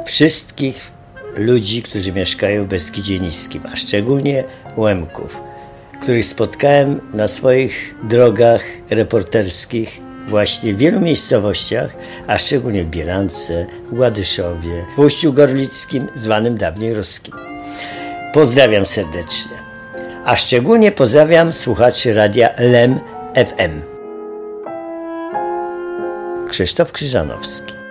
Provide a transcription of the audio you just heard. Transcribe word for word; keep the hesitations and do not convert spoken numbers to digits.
wszystkich ludzi, którzy mieszkają w Beskidzie Niskim, a szczególnie Łemków, których spotkałem na swoich drogach reporterskich właśnie w wielu miejscowościach, a szczególnie w Bielance, w Gładyszowie, w Uściu Gorlickim, zwanym dawniej Ruskim. Pozdrawiam serdecznie, a szczególnie pozdrawiam słuchaczy radia Lem F M. Krzysztof Krzyżanowski.